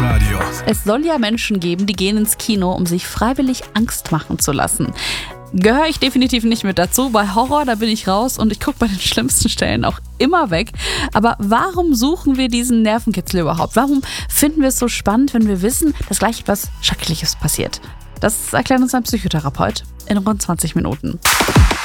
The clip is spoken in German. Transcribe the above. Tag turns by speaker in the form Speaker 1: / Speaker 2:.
Speaker 1: Live-Radio.
Speaker 2: Es soll ja Menschen geben, die gehen ins Kino, um sich freiwillig Angst machen zu lassen. Gehöre ich definitiv nicht mit dazu. Bei Horror, da bin ich raus und ich gucke bei den schlimmsten Stellen auch immer weg. Aber warum suchen wir diesen Nervenkitzel überhaupt? Warum finden wir es so spannend, wenn wir wissen, dass gleich etwas Schreckliches passiert? Das erklärt uns ein Psychotherapeut in rund 20 Minuten.